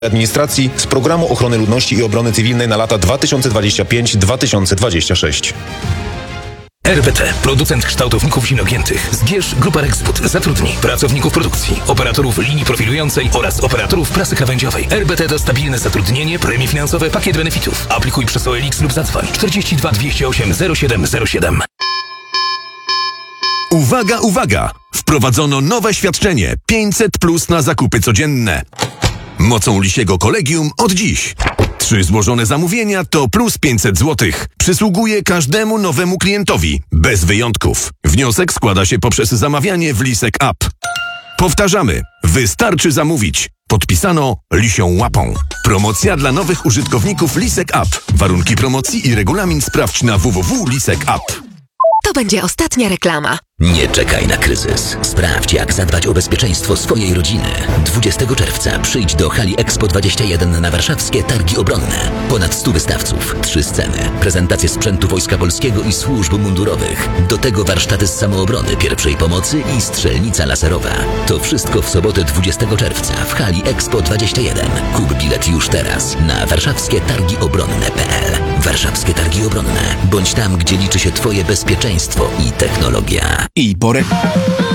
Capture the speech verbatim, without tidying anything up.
Administracji z Programu Ochrony Ludności i Obrony Cywilnej na lata dwa tysiące dwudziesty piąty do dwa tysiące dwudziestego szóstego. R B T, producent kształtowników zimogiętych. Zbierz Grupa Rexput zatrudni pracowników produkcji, operatorów linii profilującej oraz operatorów prasy krawędziowej. R B T to stabilne zatrudnienie, premie finansowe, pakiet benefitów. Aplikuj przez O L X lub zadzwoń czterdzieści dwa dwieście osiem zero siedem zero siedem. Uwaga, uwaga! Wprowadzono nowe świadczenie pięćset plus na zakupy codzienne. Mocą Lisiego Kolegium od dziś. Trzy złożone zamówienia to plus pięćset złotych. Przysługuje każdemu nowemu klientowi, bez wyjątków. Wniosek składa się poprzez zamawianie w Lisek App. Powtarzamy, wystarczy zamówić. Podpisano Lisią Łapą. Promocja dla nowych użytkowników Lisek App. Warunki promocji i regulamin sprawdź na w w w kropka lisek kropka app. To będzie ostatnia reklama. Nie czekaj na kryzys. Sprawdź, jak zadbać o bezpieczeństwo swojej rodziny. dwudziestego czerwca przyjdź do hali Expo dwadzieścia jeden na warszawskie Targi Obronne. Ponad stu wystawców, trzy sceny, prezentacje sprzętu Wojska Polskiego i służb mundurowych. Do tego warsztaty z samoobrony, pierwszej pomocy i strzelnica laserowa. To wszystko w sobotę dwudziestego czerwca w hali Expo dwadzieścia jeden. Kup bilet już teraz na warszawskie targi obronne kropka p l. Warszawskie Targi Obronne. Bądź tam, gdzie liczy się Twoje bezpieczeństwo i technologia. I porę.